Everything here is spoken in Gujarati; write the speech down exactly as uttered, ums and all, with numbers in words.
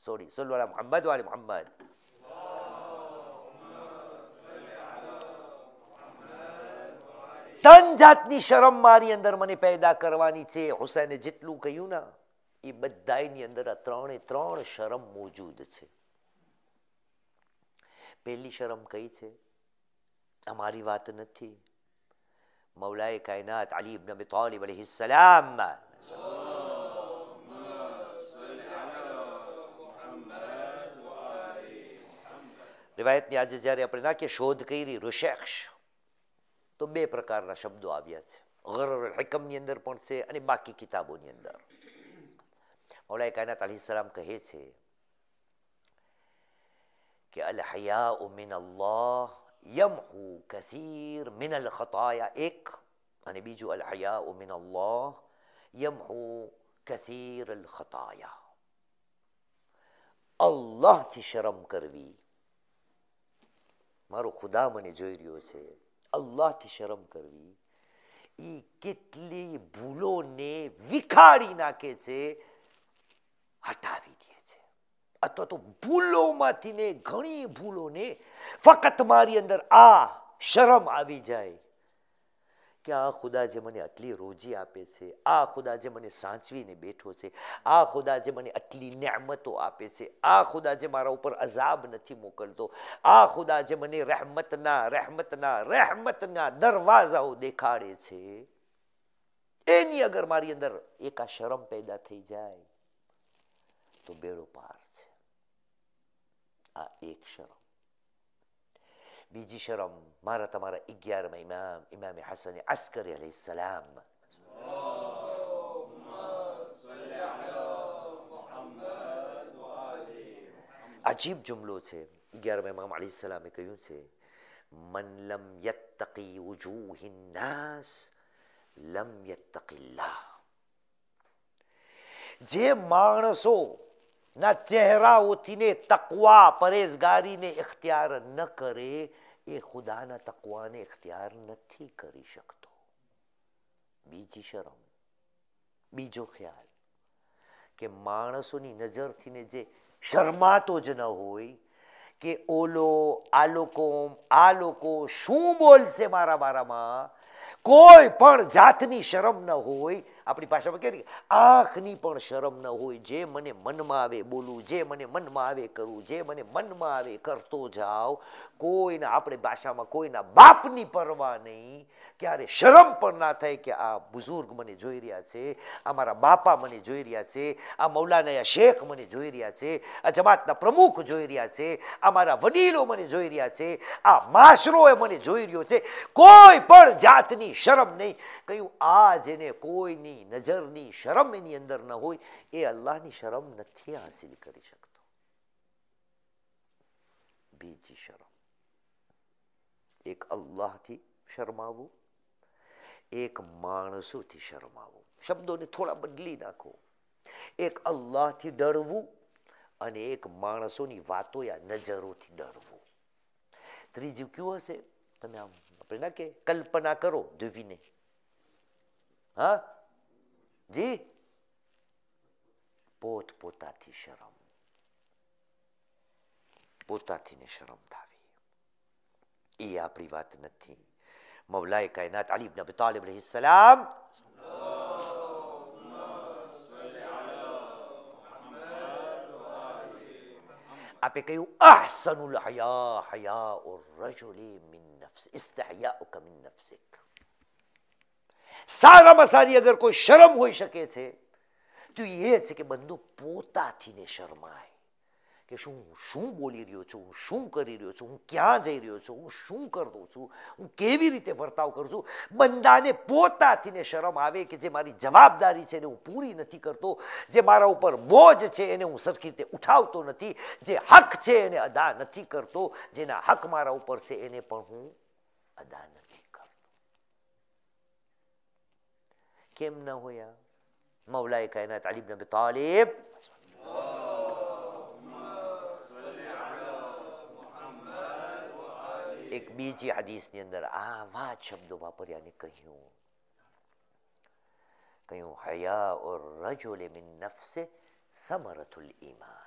સોરી સલ્લુ અલા મુહમ્મદ વ આલી મુહમ્મદ. ત્રણ જાતની શરમ મારી અંદર મને પેદા કરવાની છે. હુસૈને જેટલું કહ્યું ને એ બધાની અંદર આ ત્રણે ત્રણ શરમ મોજૂદ છે. પહેલી શરમ કઈ છે? અમારી વાત નથી. મૌલાએ કાયનાત અલી ઇબ્ન અબી તાલિબ અલૈહિ સલામ રિવાયતની આજે જ્યારે આપણે નાખીએ શોધ કરી રિસર્ચ તો બે પ્રકારના શબ્દો આવ્યા છે. ગરર હકમની અંદર પણ છે અને બાકી કિતાબોની અંદર. મૌલાએ કાયનાત અલૈહિ સલામ કહે છે કે અલ હયાઉ મિન અલ્લાહ યમહુ કસીર મિન અલ ખતાયા એક, અને બીજું અલ હયાઉ મિન અલ્લાહ યમહુ કસીર અલ ખતાયા. અલ્લાહથી શરમ કરવી, મારો ખુદા મને જોઈ રહ્યો છે, અલ્લાહથી શરમ કરવી એ કેટલી ભૂલોને વિખાડી નાખે છે, હટાવી દે છે. અથવા તો ભૂલોમાંથી ને ઘણી ભૂલોને ફક્ત મારી અંદર આ શરમ આવી જાય કે આ ખુદા જે મને આટલી રોજી આપે છે, આ ખુદા જે મને સાચવીને બેઠો છે, આ ખુદા જે મને આટલી નિયામતો આપે છે, આ ખુદા જે મારા ઉપર અઝાબ નથી મોકલતો, આ ખુદા જે મને રહેમતના રહેમતના રહેમતના દરવાજાઓ દેખાડે છે, એની અગર મારી અંદર એક આ શરમ પેદા થઈ જાય તો બેડો પાર છે. આ એક શરમ. બીજી શરમ મારા તમારા અગિયારમાં ઇમામ ઇમામ હસન અસ્કરી અલૈહિ સલામ અજીબ જુમલો છે. અગિયારમાં ઇમામ અલૈહિ સલામે કહ્યું છે મન લમ યત્તકી વુજૂહી નાસ લમ યત્તકિલ્લાહ. જે માણસો ના ચહેરાઓથી ને તકવા પરેઝગારીને ઇખ્તિયાર ન કરે એ ખુદાના તકવાને ઇખ્તિયાર નથી કરી શકતો. બીજી શરમ, બીજો ખ્યાલ કે માણસોની નજરથી ને જે શરમાતો જ ન હોય કે ઓલો આ લોકો આ લોકો શું બોલશે મારા બારામાં, કોઈ પણ જાતની શરમ ન હોય. આપણી ભાષામાં કહે આંખની પણ શરમ ન હોય. જે મને મનમાં આવે બોલું, જે મને મનમાં આવે કરું, જે મને મનમાં આવે કરતો જાઓ. કોઈના આપણે ભાષામાં કોઈના બાપની પરવા નહીં. ક્યારે શરમ પણ ના થાય કે આ બુઝુર્ગ મને જોઈ રહ્યા છે, આ મારા બાપા મને જોઈ રહ્યા છે, આ મૌલાના શેખ મને જોઈ રહ્યા છે, આ જમાતના પ્રમુખ જોઈ રહ્યા છે, આ મારા વડીલો મને જોઈ રહ્યા છે, આ માશરો એ મને જોઈ રહ્યો છે. કોઈ પણ જાતની શરમ નહીં. કહ્યું આ જેને કોઈની નજરની શરમ એની અંદર ન હોય એ અલ્લાહની શરમ નથી હાસિલ કરી શકતો. બીજી શરમ, એક અલ્લાહથી શરમાવું, એક માણસોથી શરમાવું. શબ્દોને થોડા બદલી નાખો. એક અલ્લાહથી ડરવું અને એક માણસોની વાતો યા નજરોથી ડરવું. ત્રીજું કયું હશે? તમે આમ આપણે ના કે કલ્પના કરો દેવીને. હા જી, પોત પોતાથી શરમ, પોતાથી ને શરમ થાવી. એ આપણી વાત નથી. મૌલાએ કાયનાત અલી ઇબ્ન અબી તાલિબ અલૈહિ સલામ આપે કહ્યું અહસનુલ હયા હયાઉર રજુલી મિન નફ્સ ઇસ્તહયાઉક મિન નફ્સિક. સારામાં સારી અગર કોઈ શરમ હોઈ શકે છે તો એ છે કે બંદો પોતાથી ને શરમાય કે શું શું બોલી રહ્યો છું, હું શું કરી રહ્યો છું, હું ક્યાં જઈ રહ્યો છું, હું શું કરતો છું, હું કેવી રીતે વર્તાવ કરું છું. બંદાને પોતાથી ને શરમ આવે કે જે મારી જવાબદારી છે એને હું પૂરી નથી કરતો, જે મારા ઉપર બોજ છે એને હું સરખી રીતે ઉઠાવતો નથી, જે હક છે એને અદા નથી કરતો, જેના હક મારા ઉપર છે એને પણ હું અદા નથી કરતો. કેમ ન હોયા? મૌલાએ કાયનાત અલી ઇબ્ન અબી તાલિબ એક બીજી હદીસની અંદર આવા જ શબ્દો વાપર્યા અને કહ્યું કહ્યું હયા ઓર રજુલ મિન નફસે સમરતુલ ઈમાન.